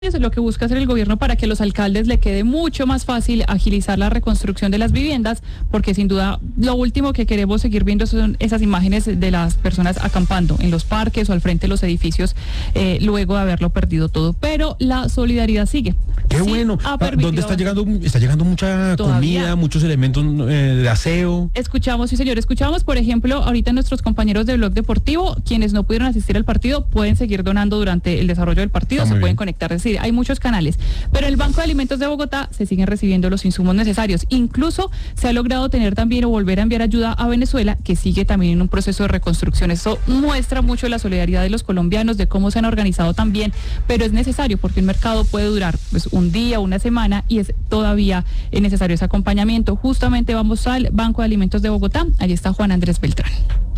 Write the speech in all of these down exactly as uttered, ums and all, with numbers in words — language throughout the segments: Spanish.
Eso es lo que busca hacer el gobierno para que los alcaldes le quede mucho más fácil agilizar la reconstrucción de las viviendas, porque sin duda lo último que queremos seguir viendo son esas imágenes de las personas acampando en los parques o al frente de los edificios eh, luego de haberlo perdido todo. Pero la solidaridad sigue. Qué Sí, bueno. ¿Dónde está llegando? Está llegando mucha Todavía. comida, muchos elementos eh, de aseo. Escuchamos, sí señor, escuchamos, por ejemplo, ahorita nuestros compañeros de Blog Deportivo, quienes no pudieron asistir al partido, pueden seguir donando durante el desarrollo del partido, se pueden conectar, es decir, hay muchos canales, pero en el Banco de Alimentos de Bogotá se siguen recibiendo los insumos necesarios. Incluso se ha logrado tener también o volver a enviar ayuda a Venezuela, que sigue también en un proceso de reconstrucción. Eso muestra mucho la solidaridad de los colombianos, de cómo se han organizado también, pero es necesario porque un mercado puede durar pues un día, una semana, y es todavía necesario ese acompañamiento. Justamente vamos al Banco de Alimentos de Bogotá, allí está Juan Andrés Beltrán.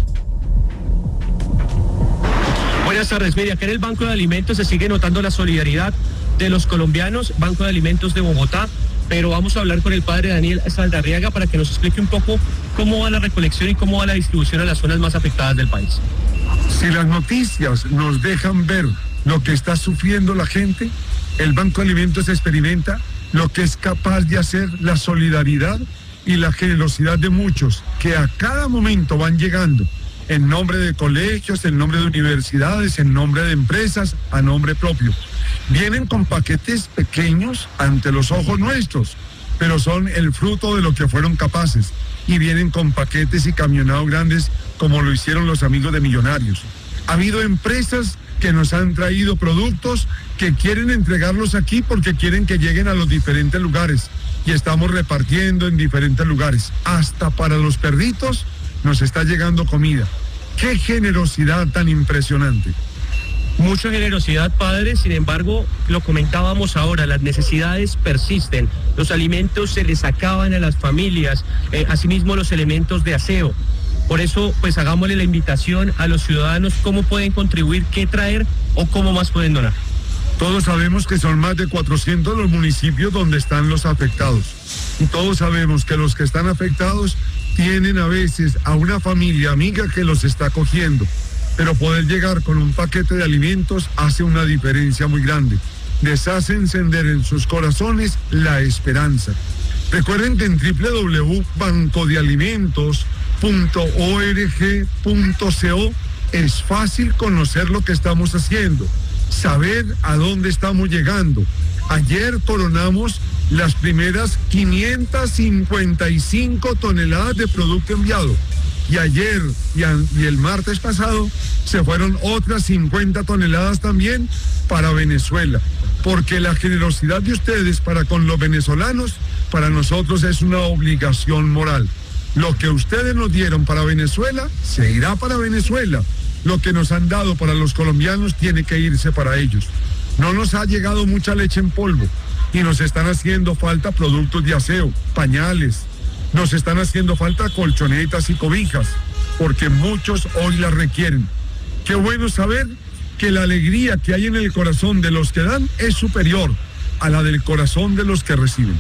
Buenas tardes, mire, acá en el Banco de Alimentos se sigue notando la solidaridad de los colombianos, Banco de Alimentos de Bogotá, pero vamos a hablar con el padre Daniel Saldarriaga para que nos explique un poco cómo va la recolección y cómo va la distribución a las zonas más afectadas del país. Si las noticias nos dejan ver lo que está sufriendo la gente, el Banco de Alimentos experimenta lo que es capaz de hacer la solidaridad y la generosidad de muchos que a cada momento van llegando en nombre de colegios, en nombre de universidades, en nombre de empresas, a nombre propio. Vienen con paquetes pequeños ante los ojos nuestros, pero son el fruto de lo que fueron capaces. Y vienen con paquetes y camionados grandes como lo hicieron los amigos de Millonarios. Ha habido empresas que nos han traído productos que quieren entregarlos aquí porque quieren que lleguen a los diferentes lugares. Y estamos repartiendo en diferentes lugares. Hasta para los perritos nos está llegando comida. ¡Qué generosidad tan impresionante! Mucha generosidad, padre, sin embargo, lo comentábamos ahora, las necesidades persisten, los alimentos se les acaban a las familias, eh, asimismo los elementos de aseo. Por eso, pues hagámosle la invitación a los ciudadanos, cómo pueden contribuir, qué traer o cómo más pueden donar. Todos sabemos que son más de cuatrocientos los municipios donde están los afectados. Y todos sabemos que los que están afectados tienen a veces a una familia amiga que los está acogiendo. Pero poder llegar con un paquete de alimentos hace una diferencia muy grande. Les hace encender en sus corazones la esperanza. Recuerden que en doble u doble u doble u punto banco de alimentos punto org punto co es fácil conocer lo que estamos haciendo, saber a dónde estamos llegando. Ayer coronamos las primeras quinientas cincuenta y cinco toneladas de producto enviado. Y ayer y, a, y el martes pasado se fueron otras cincuenta toneladas también para Venezuela. Porque la generosidad de ustedes para con los venezolanos, para nosotros es una obligación moral. Lo que ustedes nos dieron para Venezuela, se irá para Venezuela. Lo que nos han dado para los colombianos tiene que irse para ellos. No nos ha llegado mucha leche en polvo y nos están haciendo falta productos de aseo, pañales. Nos están haciendo falta colchonetas y cobijas, porque muchos hoy las requieren. Qué bueno saber que la alegría que hay en el corazón de los que dan es superior a la del corazón de los que reciben.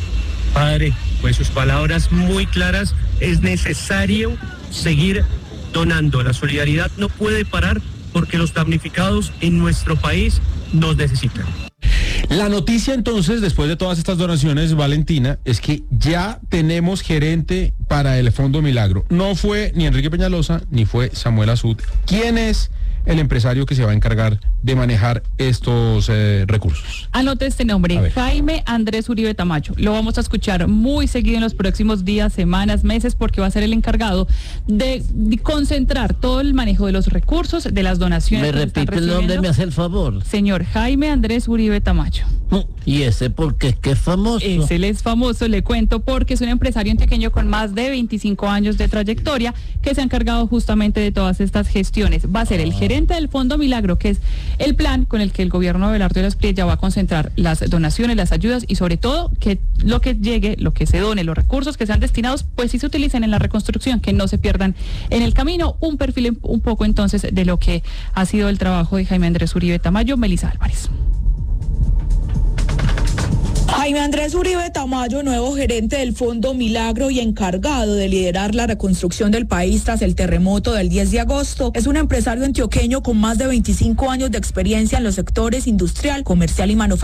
Padre, pues sus palabras muy claras, es necesario seguir donando. La solidaridad no puede parar porque los damnificados en nuestro país nos necesitan. La noticia entonces, después de todas estas donaciones, Valentina, es que ya tenemos gerente para el Fondo Milagro. No fue ni Enrique Peñalosa, ni fue Samuel Azud. ¿Quién es el empresario que se va a encargar de manejar estos eh, recursos? Anote este nombre, Jaime Andrés Uribe Tamayo. Lo vamos a escuchar muy seguido en los próximos días, semanas, meses, porque va a ser el encargado de, de concentrar todo el manejo de los recursos, de las donaciones. ¿Me repite el nombre, me hace el favor? Señor Jaime Andrés Uribe Tamayo. ¿Y ese por qué es que es famoso? Ese él es famoso, le cuento, porque es un empresario antioqueño con más de veinticinco años de trayectoria que se ha encargado justamente de todas estas gestiones. Va a ser el gerente del Fondo Milagro, que es el plan con el que el gobierno de Abelardo Lleras Prieto ya va a concentrar las donaciones, las ayudas y sobre todo que lo que llegue, lo que se done, los recursos que sean destinados, pues sí se utilicen en la reconstrucción, que no se pierdan en el camino. Un perfil un poco entonces de lo que ha sido el trabajo de Jaime Andrés Uribe Tamayo. Melissa Álvarez. Jaime Andrés Uribe Tamayo, nuevo gerente del Fondo Milagro y encargado de liderar la reconstrucción del país tras el terremoto del diez de agosto, es un empresario antioqueño con más de veinticinco años de experiencia en los sectores industrial, comercial y manufacturero.